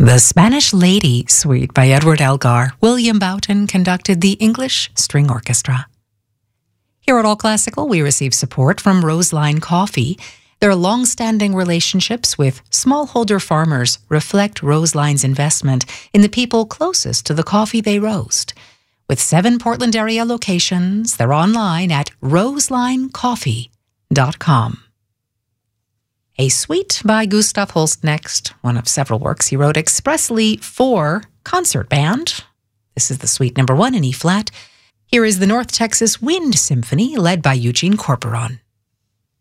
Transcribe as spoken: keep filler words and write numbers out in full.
The Spanish Lady Suite by Edward Elgar. William Boughton conducted the English String Orchestra. Here at All Classical, we receive support from Roseline Coffee. Their long-standing relationships with smallholder farmers reflect Roseline's investment in the people closest to the coffee they roast. With seven Portland area locations, they're online at roseline coffee dot com. A suite by Gustav Holst next, one of several works he wrote expressly for concert band. This is the suite number one in E-flat. Here is the North Texas Wind Symphony, led by Eugene Corporon.